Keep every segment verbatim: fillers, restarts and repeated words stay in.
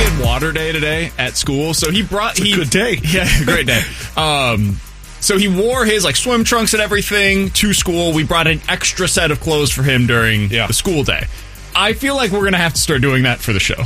did water day today at school, so he brought... It's he, a good day. Yeah, great day. Um, so he wore his like swim trunks and everything to school. We brought an extra set of clothes for him during yeah. the school day. I feel like we're going to have to start doing that for the show.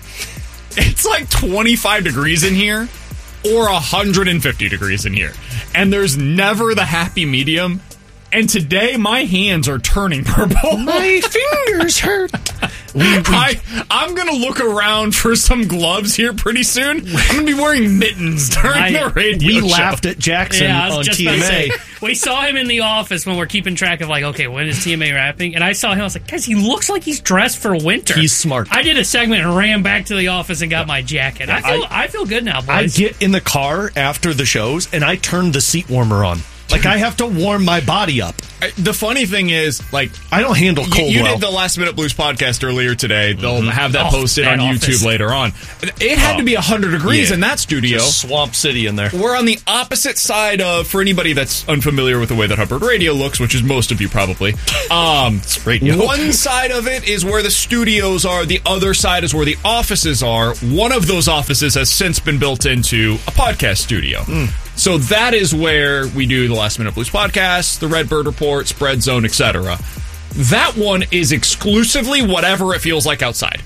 It's like twenty-five degrees in here or one hundred fifty degrees in here. And there's never the happy medium. And today, my hands are turning purple. My fingers hurt. We, we, I, I'm going to look around for some gloves here pretty soon. I'm going to be wearing mittens during I, the radio We show. laughed at Jackson yeah, I was on just T M A. about to say, we saw him in the office when we're keeping track of, like, okay, when is T M A wrapping? And I saw him, I was like, guys, he looks like he's dressed for winter. He's smart. I did a segment and ran back to the office and got my jacket. I feel I, I feel good now, boys. I get in the car after the shows, and I turn the seat warmer on. Like, I have to warm my body up. I, the funny thing is, like, I don't handle cold You, you well. did the Last Minute Blues podcast earlier today. They'll Mm-hmm. have that Oh, posted that on office. YouTube later on. It had Oh. to be one hundred degrees Yeah. in that studio. Just Swamp City in there. We're on the opposite side of, for anybody that's unfamiliar with the way that Hubbard Radio looks, which is most of you probably. Um, it's radio. One side of it is where the studios are. The other side is where the offices are. One of those offices has since been built into a podcast studio. Mm. So that is where we do the Last Minute Blues podcast, the Redbird Report, Spread Zone, et cetera. That one is exclusively whatever it feels like outside.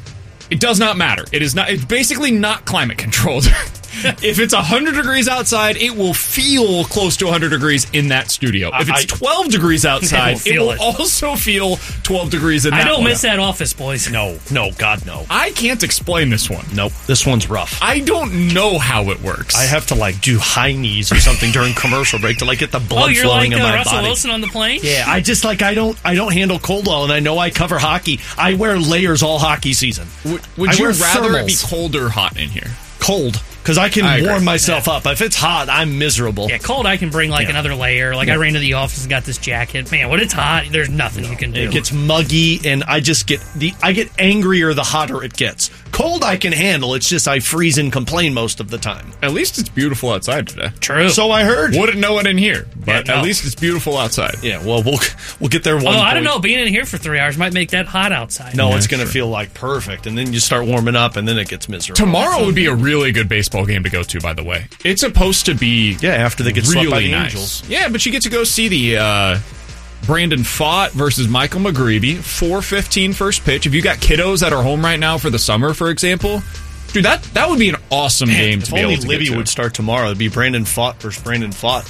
It does not matter. It is not. It's basically not climate controlled. If it's one hundred degrees outside, it will feel close to one hundred degrees in that studio. If it's twelve degrees outside, it will it. also feel twelve degrees in that I don't one. miss that office, boys. No, no, God, no. I can't explain this one. Nope, this one's rough. I don't know how it works. I have to, like, do high knees or something during commercial break to, like, get the blood Oh, you're flowing like in uh, my Russell body. Wilson on the plane? Yeah, I just, like, I don't I don't handle cold well, and I know I cover hockey. I wear layers all hockey season. Would, would I you wear rather it be thermals. cold or hot in here? Cold, because I can I agree. warm myself up. If it's hot, I'm miserable. Yeah, cold, I can bring, like, Yeah. another layer. Like, Yeah. I ran to the office and got this jacket. Man, when it's hot, there's nothing you can do. It gets muggy, and I just get the I get angrier the hotter it gets. Cold I can handle. It's just I freeze and complain most of the time. At least it's beautiful outside today. True. So I heard. Wouldn't know it in here, but Yeah, no. at least it's beautiful outside. Yeah, well, we'll we'll get there one Although, I point. don't know, being in here for three hours might make that hot outside. No, Yeah, it's going to sure. feel like perfect, and then you start warming up, and then it gets miserable. Tomorrow would be a really good baseball game to go to, by the way. It's supposed to be Yeah, after they get really swept by the nice. Angels. Yeah, but you get to go see the uh, Brandon Pfaadt versus Michael McGreevy, four fifteen first pitch. If you got kiddos that are home right now for the summer, for example, dude, that, that would be an awesome Man, game if to be only able to Libby get to. would start tomorrow. It'd be Brandon Pfaadt versus Brandon Pfaadt.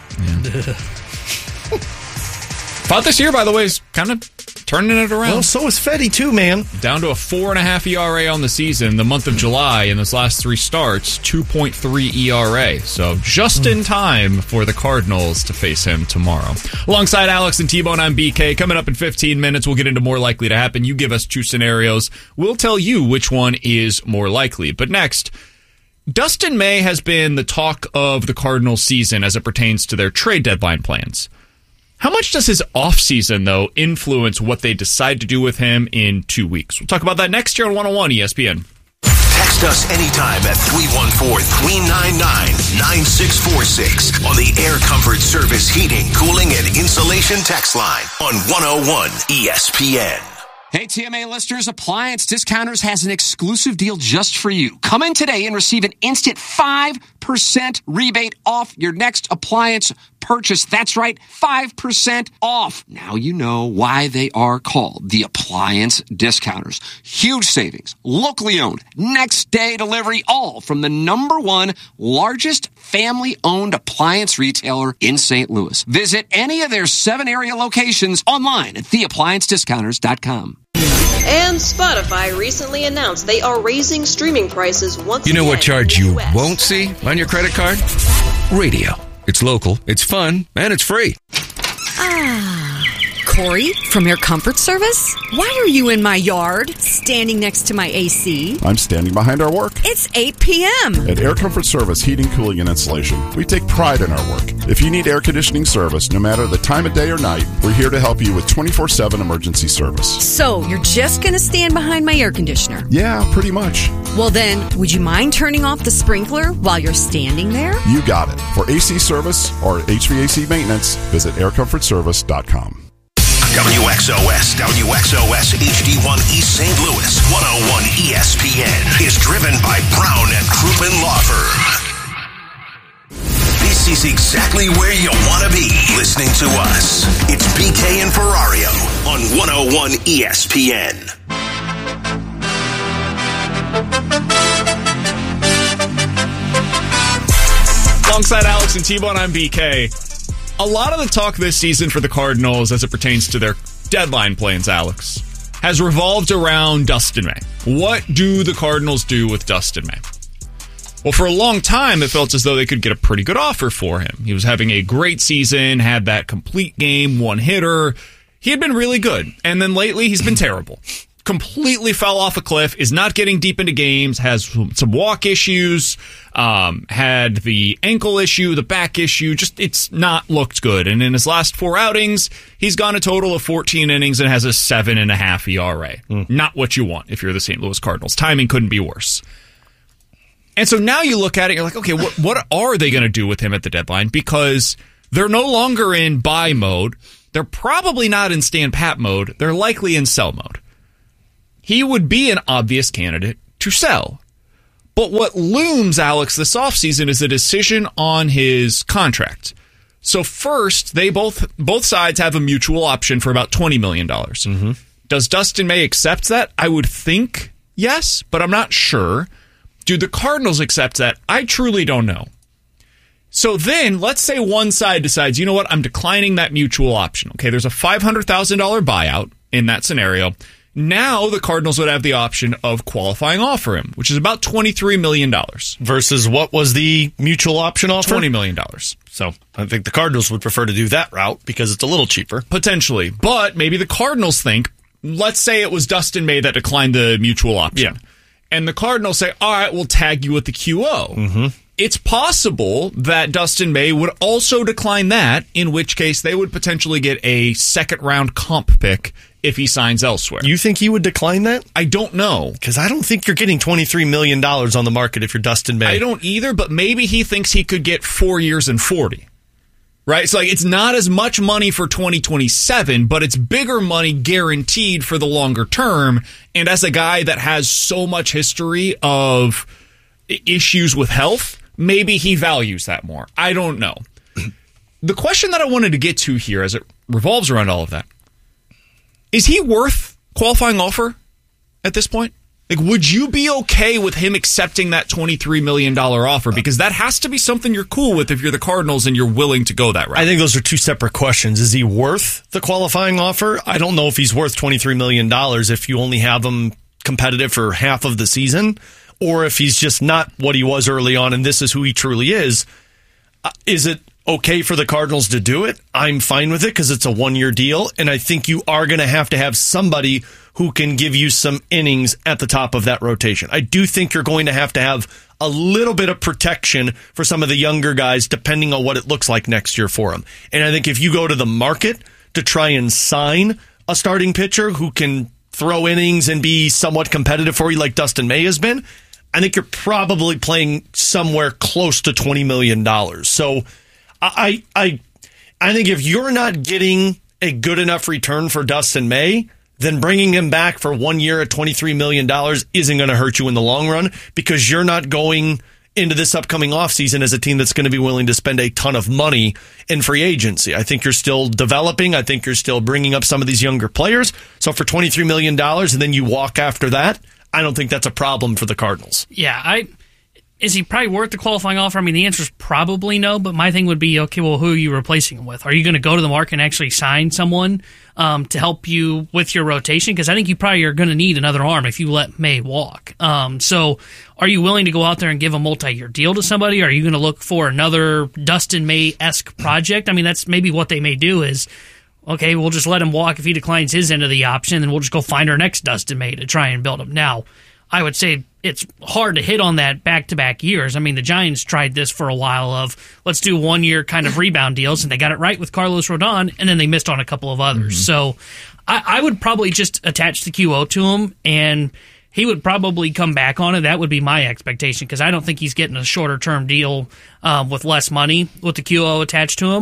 Pfaadt this year, by the way, is kind of turning it around. Well, so is Fetty, too, man. Down to a four and a half E R A on the season. The month of July in his last three starts, two point three E R A. So just in time for the Cardinals to face him tomorrow. Alongside Alex and T-Bone, I'm B K. Coming up in fifteen minutes, we'll get into more likely to happen. You give us two scenarios. We'll tell you which one is more likely. But next, Dustin May has been the talk of the Cardinals season as it pertains to their trade deadline plans. How much does his offseason, though, influence what they decide to do with him in two weeks? We'll talk about that next year on one oh one E S P N. Text us anytime at three one four, three nine nine, nine six four six on the Air Comfort Service Heating, Cooling, and Insulation text line on one oh one E S P N. Hey, T M A listeners, Appliance Discounters has an exclusive deal just for you. Come in today and receive an instant five percent rebate off your next appliance purchase. That's right, five percent off. Now you know why they are called the Appliance Discounters. Huge savings, locally owned, next day delivery, all from the number one largest family-owned appliance retailer in Saint Louis. Visit any of their seven area locations online at the appliance discounters dot com. And Spotify recently announced they are raising streaming prices once You know again what charge in the you U S. won't see on your credit card? Radio. It's local, it's fun, and it's free. Ah, Corey from Air Comfort Service? Why are you in my yard, standing next to my A C? I'm standing behind our work. It's eight p.m. At Air Comfort Service Heating, Cooling, and Insulation, we take pride in our work. If you need air conditioning service, no matter the time of day or night, we're here to help you with twenty-four seven emergency service. So, you're just going to stand behind my air conditioner? Yeah, pretty much. Well then, would you mind turning off the sprinkler while you're standing there? You got it. For A C service or H V A C maintenance, visit air comfort service dot com. W X O S, W X O S H D one East Saint Louis, one oh one E S P N is driven exactly where you want to be listening to us. It's B K and Ferrario on one oh one E S P N. Alongside Alex and T-Bone, I'm B K. A lot of the talk this season for the Cardinals as it pertains to their deadline plans, Alex, has revolved around Dustin May. What do the Cardinals do with Dustin May? Well, for a long time, it felt as though they could get a pretty good offer for him. He was having a great season, had that complete game, one hitter. He had been really good. And then lately, he's been terrible. Completely fell off a cliff, is not getting deep into games, has some walk issues, um, had the ankle issue, the back issue, just it's not looked good. And in his last four outings, he's gone a total of fourteen innings and has a seven and a half E R A. Mm. Not what you want if you're the Saint Louis Cardinals. Timing couldn't be worse. And so now you look at it, you're like, okay, what, what are they going to do with him at the deadline? Because they're no longer in buy mode. They're probably not in stand pat mode. They're likely in sell mode. He would be an obvious candidate to sell. But what looms, Alex, this offseason is a decision on his contract. So first, they both both sides have a mutual option for about twenty million dollars. Mm-hmm. Does Dustin May accept that? I would think yes, but I'm not sure. Do the Cardinals accept that? I truly don't know. So then, let's say one side decides, you know what, I'm declining that mutual option. Okay, there's a five hundred thousand dollars buyout in that scenario. Now the Cardinals would have the option of qualifying offer him, which is about twenty-three million dollars. Versus what was the mutual option offer? twenty million dollars. So I think the Cardinals would prefer to do that route because it's a little cheaper. Potentially. But maybe the Cardinals think, let's say it was Dustin May that declined the mutual option. Yeah. And the Cardinals say, all right, we'll tag you with the Q O. Mm-hmm. It's possible that Dustin May would also decline that, in which case they would potentially get a second-round comp pick if he signs elsewhere. You think he would decline that? I don't know. Because I don't think you're getting twenty-three million dollars on the market if you're Dustin May. I don't either, but maybe he thinks he could get four years and forty. Right? So like, it's not as much money for twenty twenty-seven, but it's bigger money guaranteed for the longer term. And as a guy that has so much history of issues with health, maybe he values that more. I don't know. The question that I wanted to get to here as it revolves around all of that, is he worth qualifying offer at this point? Like, would you be okay with him accepting that twenty-three million dollars offer? Because that has to be something you're cool with if you're the Cardinals and you're willing to go that route. I think those are two separate questions. Is he worth the qualifying offer? I don't know if he's worth twenty-three million dollars if you only have him competitive for half of the season, or if he's just not what he was early on and this is who he truly is. Uh, is it okay for the Cardinals to do it? I'm fine with it because it's a one-year deal, and I think you are going to have to have somebody who can give you some innings at the top of that rotation. I do think you're going to have to have a little bit of protection for some of the younger guys, depending on what it looks like next year for them. And I think if you go to the market to try and sign a starting pitcher who can throw innings and be somewhat competitive for you like Dustin May has been, I think you're probably playing somewhere close to twenty million dollars. So I, I, I think if you're not getting a good enough return for Dustin May, then bringing him back for one year at twenty-three million dollars isn't going to hurt you in the long run because you're not going into this upcoming offseason as a team that's going to be willing to spend a ton of money in free agency. I think you're still developing. I think you're still bringing up some of these younger players. So for twenty-three million dollars and then you walk after that, I don't think that's a problem for the Cardinals. Yeah, I... Is he probably worth the qualifying offer? I mean, the answer is probably no, but my thing would be, okay, well, who are you replacing him with? Are you going to go to the market and actually sign someone um, to help you with your rotation? Because I think you probably are going to need another arm if you let May walk. Um, so are you willing to go out there and give a multi-year deal to somebody? Or are you going to look for another Dustin May-esque project? I mean, that's maybe what they may do is, okay, we'll just let him walk if he declines his end of the option, then we'll just go find our next Dustin May to try and build him. Now, I would say it's hard to hit on that back-to-back years. I mean, the Giants tried this for a while of, let's do one-year kind of rebound deals, and they got it right with Carlos Rodon, and then they missed on a couple of others. Mm-hmm. So I, I would probably just attach the Q O to him, and he would probably come back on it. That would be my expectation, because I don't think he's getting a shorter-term deal um, with less money with the Q O attached to him.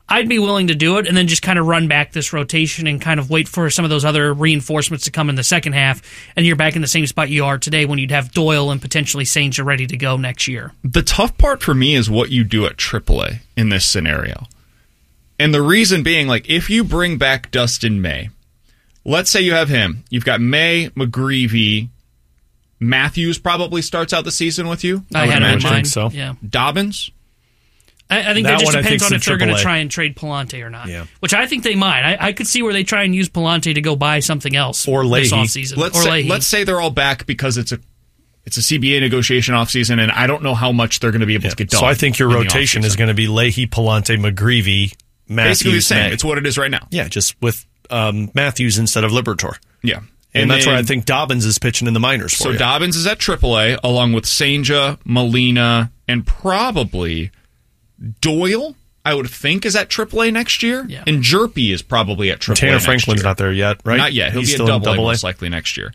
I'd be willing to do it and then just kind of run back this rotation and kind of wait for some of those other reinforcements to come in the second half, and you're back in the same spot you are today when you'd have Doyle and potentially Sanger ready to go next year. The tough part for me is what you do at triple A in this scenario. And the reason being, like, if you bring back Dustin May, let's say you have him. You've got May, McGreevy, Matthews probably starts out the season with you. I, I would had him in imagine. mind. so. Yeah. Dobbins? I, I think That that just one I depends think's on the if they're going triple to A. try and trade Palante or not. Yeah. Which I think they might. I, I could see where they try and use Palante to go buy something else Or this Leahy. offseason. Let's or say, Leahy. let's say they're all back because it's a it's a C B A negotiation offseason, and I don't know how much they're going to be able Yeah. to get done. So I think your in the rotation is offseason. going to be Leahy, Palante, McGreevy, Matthews, basically the same. May. It's what it is right now. Yeah, just with um, Matthews instead of Liberatore. Yeah. And, And that's then- where I think Dobbins is pitching in the minors for So you. Dobbins is at triple A, along with Sanger, Molina, and probably Doyle, I would think, is at triple A next year. Yeah. And Jerpy is probably at triple A Tanner next Franklin's year. not there yet, right? Not yet. He'll He's be still at in double A, double A. most likely next year.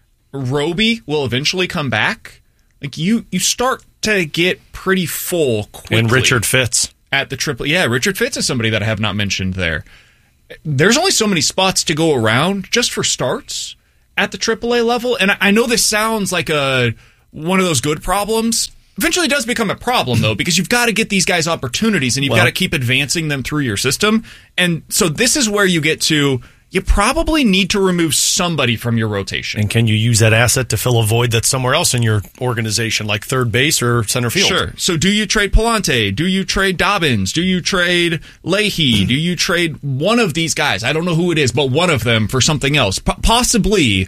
Roby will eventually come back. Like, you, you start to get pretty full quickly. And Richard Fitz. At the triple, yeah, Richard Fitz is somebody that I have not mentioned there. There's only so many spots to go around just for starts at the triple A level, and I- I know this sounds like a one of those good problems. Eventually, it does become a problem though, because you've got to get these guys opportunities, and you've Well- got to keep advancing them through your system. And so this is where you get to. You probably need to remove somebody from your rotation. And can you use that asset to fill a void that's somewhere else in your organization, like third base or center field? Sure. So do you trade Palante? Do you trade Dobbins? Do you trade Leahy? Do you trade one of these guys? I don't know who it is, but one of them for something else. P- possibly.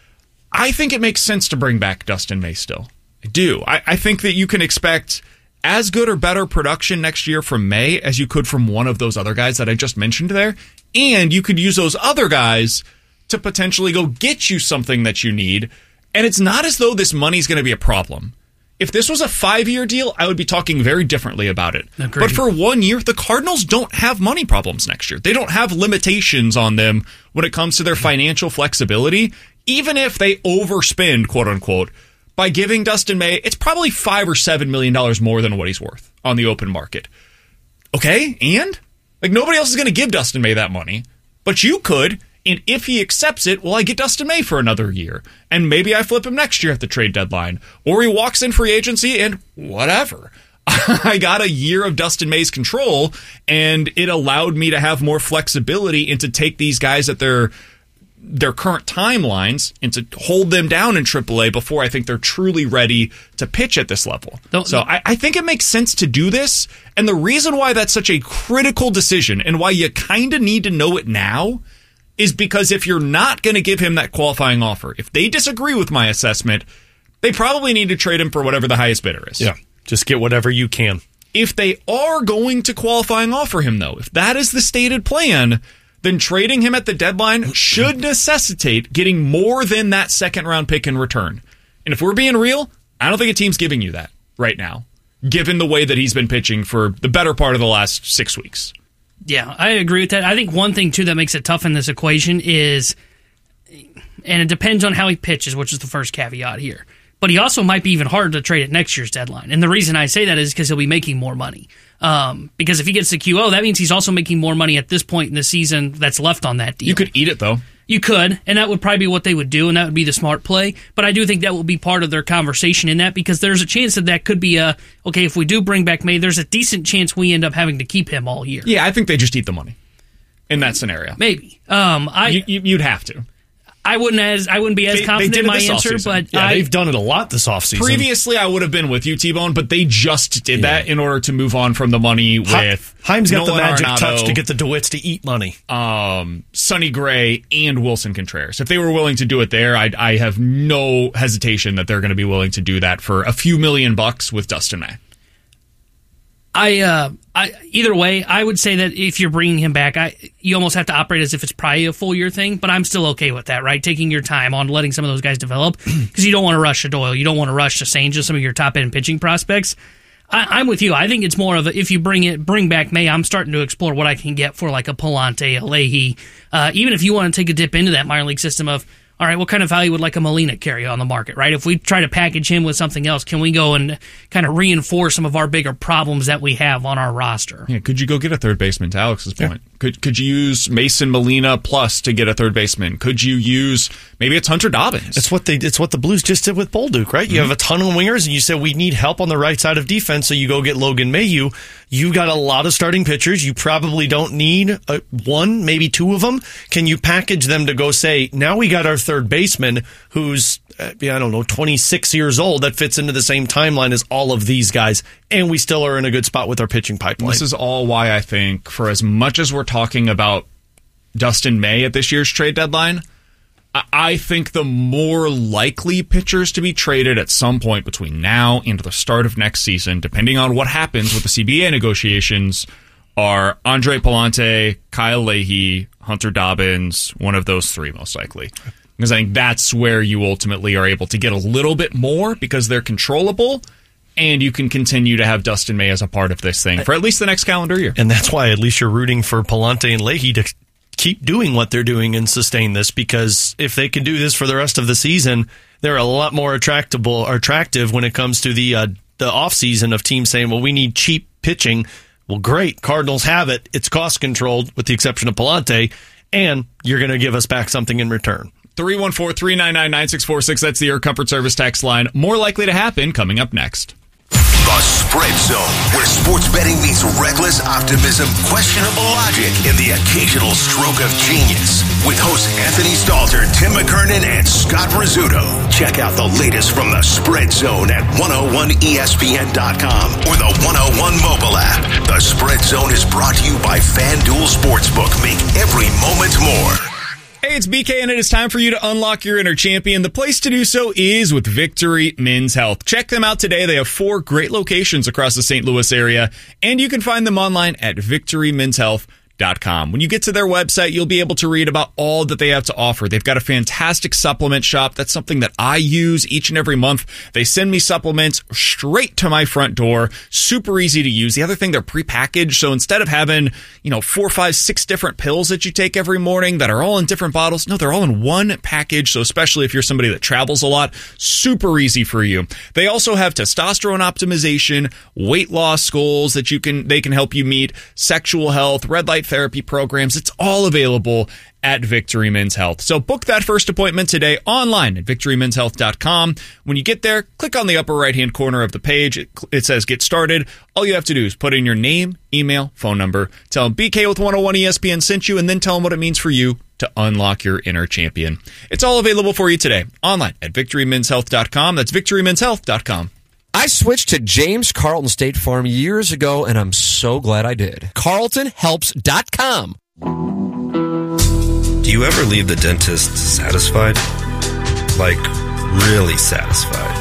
I think it makes sense to bring back Dustin May still. I do. I, I think that you can expect as good or better production next year from May as you could from one of those other guys that I just mentioned there. And you could use those other guys to potentially go get you something that you need. And it's not as though this money's going to be a problem. If this was a five-year deal, I would be talking very differently about it. Agreed. But for one year, the Cardinals don't have money problems next year. They don't have limitations on them when it comes to their financial flexibility. Even if they overspend, quote-unquote, by giving Dustin May, it's probably five or seven million dollars more than what he's worth on the open market. Okay, and? Like, nobody else is going to give Dustin May that money, but you could, and if he accepts it, well, I get Dustin May for another year, and maybe I flip him next year at the trade deadline, or he walks in free agency, and whatever. I got a year of Dustin May's control, and it allowed me to have more flexibility and to take these guys at their their current timelines and to hold them down in triple A before I think they're truly ready to pitch at this level. Don't- so I, I think it makes sense to do this. And the reason why that's such a critical decision and why you kind of need to know it now is because if you're not going to give him that qualifying offer, if they disagree with my assessment, they probably need to trade him for whatever the highest bidder is. Yeah, just get whatever you can. If they are going to qualifying offer him, though, if that is the stated plan, then trading him at the deadline should necessitate getting more than that second round pick in return. And if we're being real, I don't think a team's giving you that right now, given the way that he's been pitching for the better part of the last six weeks. Yeah, I agree with that. I think one thing, too, that makes it tough in this equation is, and it depends on how he pitches, which is the first caveat here, but he also might be even harder to trade at next year's deadline. And the reason I say that is because he'll be making more money. Um, because if he gets the Q O, that means he's also making more money at this point in the season that's left on that deal. You could eat it, though. You could, and that would probably be what they would do, and that would be the smart play. But I do think that will be part of their conversation in that, because there's a chance that that could be a, okay, if we do bring back May, there's a decent chance we end up having to keep him all year. Yeah, I think they just eat the money in that scenario. Maybe. Um, I You, you, you'd have to. I wouldn't as I wouldn't be as They- they confident did in it my this answer, offseason. but Yeah, I, they've done it a lot this offseason. Previously, I would have been with you, T-Bone, but they just did Yeah. that in order to move on from the money with Heim's got the Nolan magic Arenado, touch to get the DeWitts to eat money. um, Sonny Gray and Wilson Contreras. If they were willing to do it there, I'd, I have no hesitation that they're going to be willing to do that for a few million bucks with Dustin May. I, uh, I either way, I would say that if you're bringing him back, I you almost have to operate as if it's probably a full year thing. But I'm still okay with that, right? Taking your time on letting some of those guys develop, because you don't want to rush to Doyle, you don't want to rush to Sanger, some of your top end pitching prospects. I, I'm with you. I think it's more of a, if you bring it, bring back May, I'm starting to explore what I can get for like a Palante, a Leahy, uh, even if you want to take a dip into that minor league system of, all right, what kind of value would like a Molina carry on the market, right? If we try to package him with something else, can we go and kind of reinforce some of our bigger problems that we have on our roster? Yeah, could you go get a third baseman, to Alex's point? Yeah. Could could you use Mason Molina plus to get a third baseman? Could you use, maybe it's Hunter Dobbins? It's what they it's what the Blues just did with Bolduc, right? You mm-hmm. have a ton of wingers, and you said we need help on the right side of defense, so you go get Logan Mayhew. You got a lot of starting pitchers. You probably don't need a, one, maybe two of them. Can you package them to go say, now we got our third baseman who's, uh, I don't know, twenty-six years old, that fits into the same timeline as all of these guys, and we still are in a good spot with our pitching pipeline. This is all why I think, for as much as we're talking about Dustin May at this year's trade deadline, I think the more likely pitchers to be traded at some point between now and the start of next season, depending on what happens with the C B A negotiations, are Andre Pallante, Kyle Leahy, Hunter Dobbins, one of those three most likely. Because I think that's where you ultimately are able to get a little bit more because they're controllable, and you can continue to have Dustin May as a part of this thing for at least the next calendar year. And that's why at least you're rooting for Pallante and Leahy to keep doing what they're doing and sustain this, because if they can do this for the rest of the season, they're a lot more attractable or attractive when it comes to the uh, the offseason of teams saying, well, we need cheap pitching. Well, great. Cardinals have it. It's cost controlled with the exception of Pallante, and you're going to give us back something in return. three one four, three nine nine, nine six four six. That's the Air Comfort Service text line. More likely to happen coming up next. The Spread Zone, where sports betting meets reckless optimism, questionable logic, and the occasional stroke of genius. With hosts Anthony Stalter, Tim McKernan, and Scott Rizzuto. Check out the latest from the Spread Zone at one oh one E S P N dot com or the one oh one mobile app. The Spread Zone is brought to you by FanDuel Sportsbook. Make every moment more. Hey, it's B K, and it is time for you to unlock your inner champion. The place to do so is with Victory Men's Health. Check them out today. They have four great locations across the Saint Louis area, and you can find them online at victory men's health dot com. When you get to their website, you'll be able to read about all that they have to offer. They've got a fantastic supplement shop. That's something that I use each and every month. They send me supplements straight to my front door. Super easy to use. The other thing, they're prepackaged. So instead of having, you know, four, five, six different pills that you take every morning that are all in different bottles, no, they're all in one package. So especially if you're somebody that travels a lot, super easy for you. They also have testosterone optimization, weight loss goals that you can, they can help you meet, sexual health, red light therapy programs. It's all available at Victory Men's Health. So book that first appointment today online at victory men's health dot com. When you get there, click on the upper right-hand corner of the page. It, it says Get Started. All you have to do is put in your name, email, phone number, tell them B K with one oh one E S P N sent you, and then tell them what it means for you to unlock your inner champion. It's all available for you today online at victory men's health dot com. That's victory men's health dot com. I switched to James Carlton State Farm years ago, and I'm so glad I did. carlton helps dot com. Do you ever leave the dentist satisfied? Like, really satisfied?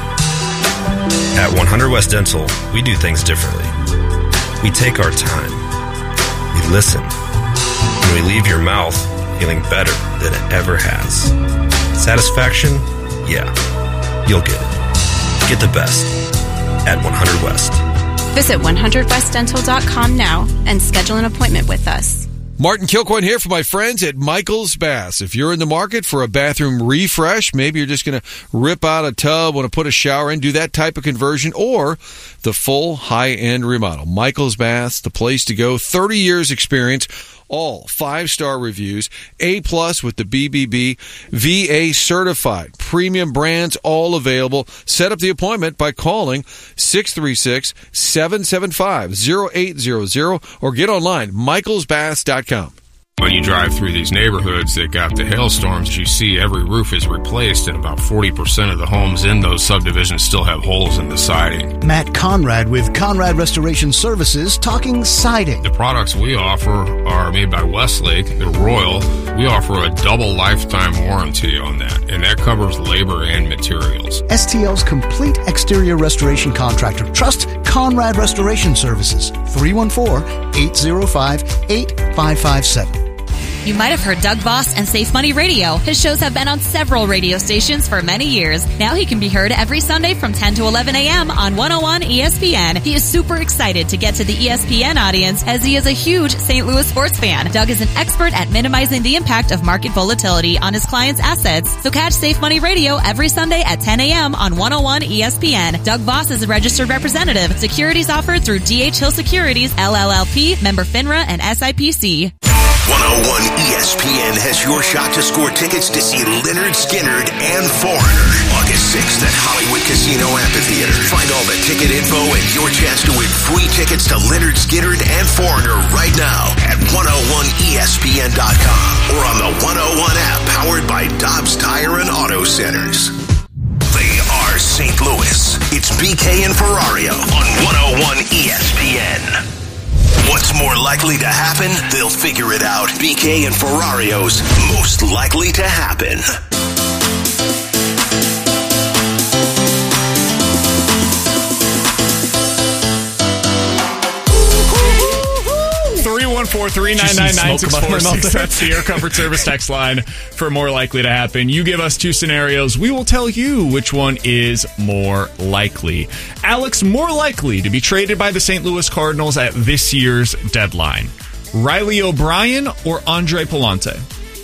At one hundred West Dental, we do things differently. We take our time. We listen. And we leave your mouth feeling better than it ever has. Satisfaction? Yeah. You'll get it. Get the best at one hundred West. Visit one hundred west dental dot com now and schedule an appointment with us. Martin Kilcoyne here for my friends at Michael's Baths. If you're in the market for a bathroom refresh, maybe you're just going to rip out a tub, want to put a shower in, do that type of conversion, or the full high-end remodel. Michael's Baths, the place to go. thirty years experience, all five-star reviews, A-plus with the B B B, V A certified, premium brands, all available. Set up the appointment by calling six three six, seven seven five, zero eight zero zero or get online, michaels baths dot com. When you drive through these neighborhoods that got the hailstorms, you see every roof is replaced, and about forty percent of the homes in those subdivisions still have holes in the siding. Matt Conrad with Conrad Restoration Services talking siding. The products we offer are made by Westlake. They're Royal. We offer a double lifetime warranty on that, and that covers labor and materials. S T L's complete exterior restoration contractor. Trust Conrad Restoration Services. three one four, eight zero five, eight five five seven. You might have heard Doug Voss and Safe Money Radio. His shows have been on several radio stations for many years. Now he can be heard every Sunday from ten to eleven a.m. on one oh one E S P N. He is super excited to get to the E S P N audience as he is a huge Saint Louis sports fan. Doug is an expert at minimizing the impact of market volatility on his clients' assets. So catch Safe Money Radio every Sunday at ten a.m. on one oh one E S P N. Doug Voss is a registered representative. Securities offered through D H Hill Securities, L L L P, member FINRA, and S I P C. one oh one E S P N has your shot to score tickets to see Lynyrd Skynyrd and Foreigner August sixth at Hollywood Casino Amphitheater. Find all the ticket info and your chance to win free tickets to Lynyrd Skynyrd and Foreigner right now at one oh one E S P N dot com or on the one oh one app powered by Dobbs Tire and Auto Centers. They are Saint Louis. It's B K and Ferrario on one oh one E S P N. What's more likely to happen? They'll figure it out. B K and Ferrario's most likely to happen. three one four, three nine nine, nine six four six. That's the Air Comfort Service text line for more likely to happen. You give us two scenarios. We will tell you which one is more likely. Alex, more likely to be traded by the Saint Louis Cardinals at this year's deadline. Riley O'Brien or Andre Pallante?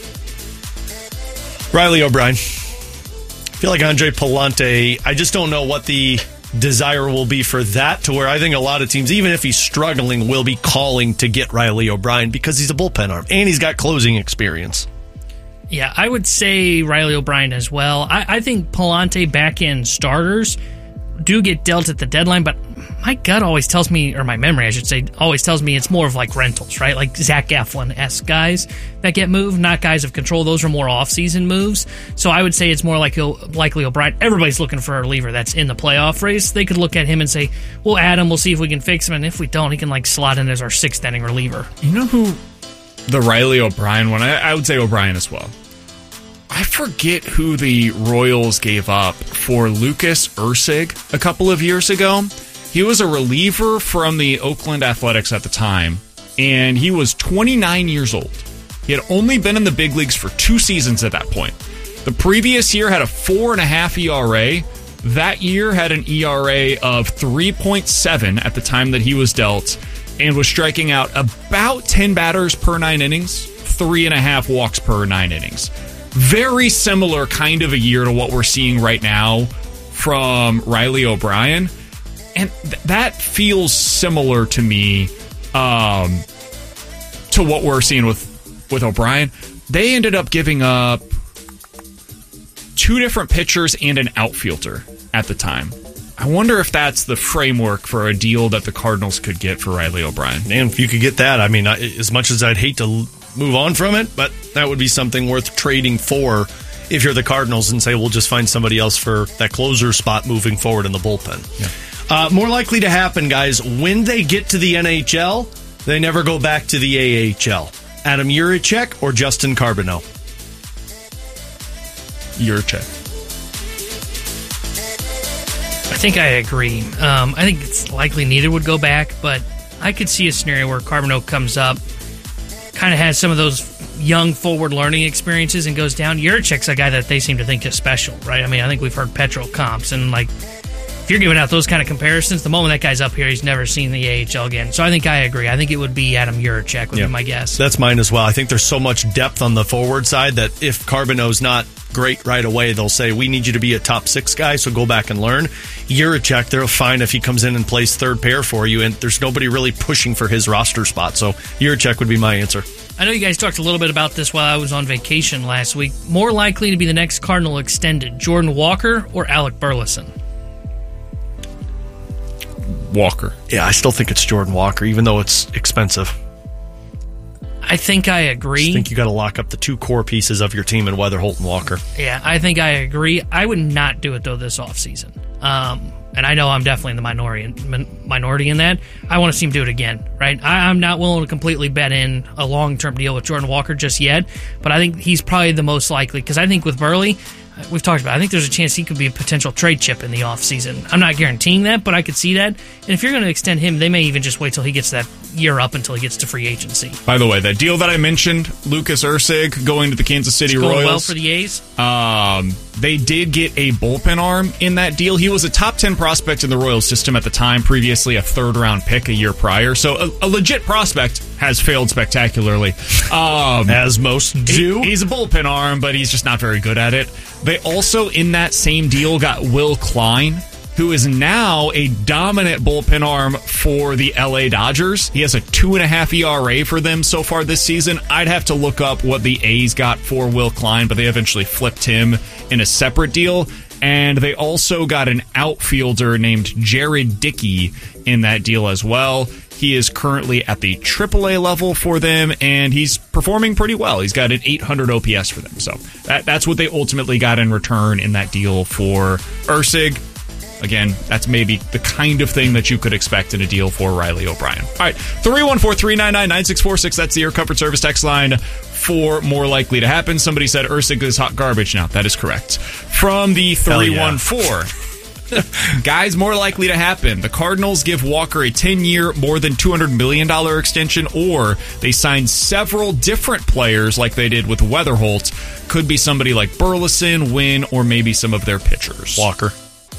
Riley O'Brien. I feel like Andre Pallante, I just don't know what the desire will be for that, to where I think a lot of teams, even if he's struggling, will be calling to get Riley O'Brien because he's a bullpen arm and he's got closing experience. Yeah, I would say Riley O'Brien as well. I, I think Pallante back-end starters do get dealt at the deadline, but my gut always tells me, or my memory, I should say, always tells me it's more of like rentals, right? Like Zach Eflin-esque guys that get moved, not guys of control. Those are more off-season moves. So I would say it's more like likely O'Brien. Everybody's looking for a reliever that's in the playoff race. They could look at him and say, we'll add him, we'll see if we can fix him, and if we don't, he can like slot in as our sixth inning reliever. You know who the Riley O'Brien one, I, I would say O'Brien as well. I forget who the Royals gave up for Lucas Erceg a couple of years ago. He was a reliever from the Oakland Athletics at the time, and he was twenty-nine years old. He had only been in the big leagues for two seasons at that point. The previous year had a four and a half E R A. That year had an E R A of three point seven at the time that he was dealt, and was striking out about ten batters per nine innings, three and a half walks per nine innings. Very similar kind of a year to what we're seeing right now from Riley O'Brien. And th- that feels similar to me um, to what we're seeing with, with O'Brien. They ended up giving up two different pitchers and an outfielder at the time. I wonder if that's the framework for a deal that the Cardinals could get for Riley O'Brien. And if you could get that, I mean, as much as I'd hate to move on from it, but that would be something worth trading for if you're the Cardinals and say, we'll just find somebody else for that closer spot moving forward in the bullpen. Yeah. Uh, more likely to happen, guys, when they get to the N H L, they never go back to the A H L. Adam Jiricek or Justin Carbonneau? Jiricek. I think I agree. Um, I think it's likely neither would go back, but I could see a scenario where Carbonneau comes up, kind of has some of those young forward learning experiences and goes down. Jiricek's a guy that they seem to think is special, right? I mean, I think we've heard Petro comps, and like, if you're giving out those kind of comparisons, the moment that guy's up here, he's never seen the A H L again. So I think I agree. I think it would be Adam Jiricek would yeah. be my guess. That's mine as well. I think there's so much depth on the forward side that if Carbonneau's not great right away, they'll say, we need you to be a top six guy, so go back and learn. Jiricek, they're fine if he comes in and plays third pair for you, and there's nobody really pushing for his roster spot. So Jiricek would be my answer. I know you guys talked a little bit about this while I was on vacation last week. More likely to be the next Cardinal extended, Jordan Walker or Alec Burleson? Walker. Yeah, I still think it's Jordan Walker, even though it's expensive. I think I agree. I think you got to lock up the two core pieces of your team in Weatherholt and Walker. Yeah, I think I agree. I would not do it, though, this offseason. Um, and I know I'm definitely in the minority, minority in that. I want to see him do it again, right? I, I'm not willing to completely bet in a long-term deal with Jordan Walker just yet, but I think he's probably the most likely, because I think with Burley, we've talked about it. I think there's a chance he could be a potential trade chip in the offseason. I'm not guaranteeing that, but I could see that. And if you're going to extend him, they may even just wait till he gets that year up until he gets to free agency. By the way, that deal that I mentioned, Lucas Erceg going to the Kansas City it's going Royals. well for the A's. Um, they did get a bullpen arm in that deal. He was a top ten prospect in the Royals system at the time, previously a third round pick a year prior. So a, a legit prospect has failed spectacularly. Um, As most do. He, he's a bullpen arm, but he's just not very good at it. They also, in that same deal, got Will Klein, who is now a dominant bullpen arm for the L A Dodgers. He has a two and a half E R A for them so far this season. I'd have to look up what the A's got for Will Klein, but they eventually flipped him in a separate deal. And they also got an outfielder named Jared Dickey in that deal as well. He is currently at the triple A level for them, and he's performing pretty well. He's got an eight hundred O P S for them. So that, that's what they ultimately got in return in that deal for Erceg. Again, that's maybe the kind of thing that you could expect in a deal for Riley O'Brien. All right, three one four, three nine nine, nine six four six. That's the Air Comfort Service text line for more likely to happen. Somebody said Erceg is hot garbage now. That is correct. From the three one four. Guys, more likely to happen. The Cardinals give Walker a ten-year, more than two hundred million dollars extension, or they sign several different players like they did with Weatherholt. Could be somebody like Burleson, Wynn, or maybe some of their pitchers. Walker.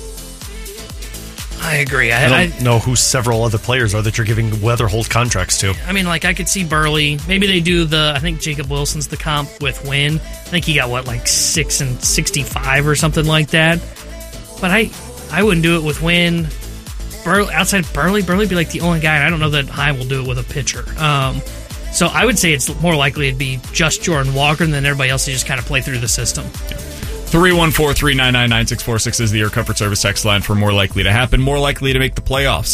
I agree. I, I don't I, know who several other players are that you're giving Weatherholt contracts to. I mean, like, I could see Burley. Maybe they do the, I think Jacob Wilson's the comp with Wynn. I think he got, what, like six and sixty-five or something like that. But I I wouldn't do it with Wynn. Burley, outside Burley, Burley would be like the only guy, and I don't know that High will do it with a pitcher. Um, so I would say it's more likely it'd be just Jordan Walker, and then everybody else to just kind of play through the system. Yeah. three one four, three nine nine, nine six four six is the Air Comfort Service text line for more likely to happen, more likely to make the playoffs.